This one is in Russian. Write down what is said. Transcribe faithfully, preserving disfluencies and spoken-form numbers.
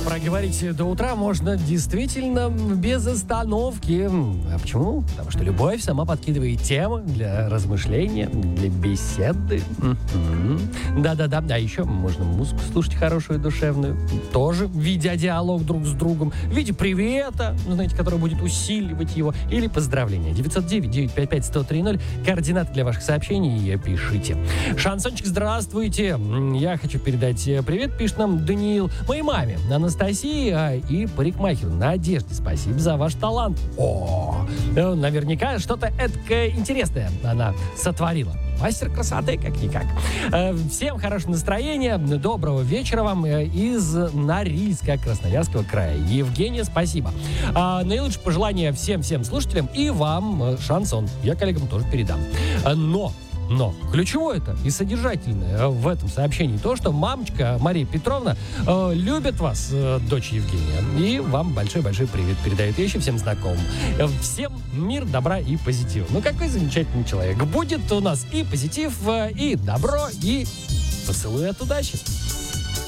Проговорить до утра можно действительно без остановки. А почему? Потому что любовь сама подкидывает темы для размышления, для беседы. Угу. Да-да-да. А еще можно музыку слушать хорошую, душевную. Тоже ведя диалог друг с другом. В виде привета, знаете, который будет усиливать его. Или поздравления. девятьсот девять девятьсот пятьдесят пять сто три ноль. Координаты для ваших сообщений пишите. Шансончик, здравствуйте. Я хочу передать привет, пишет нам Даниил, моей маме, Анастасии а, и парикмахеру Надежде. Спасибо за ваш талант. О, наверняка что-то эдакое интересное она сотворила. Мастер красоты, как-никак. Всем хорошего настроения, доброго вечера вам из Норильска, Красноярского края. Евгения, спасибо. Наилучшие пожелания всем-всем слушателям и вам, шансон. Я коллегам тоже передам. Но... Но ключевое-то и содержательное в этом сообщении то, что мамочка Мария Петровна э, любит вас, э, дочь Евгения, и вам большой-большой привет передает еще всем знакомым. Э, всем мир, добра и позитива. Ну, какой замечательный человек. Будет у нас и позитив, э, и добро, и поцелуй от удачи.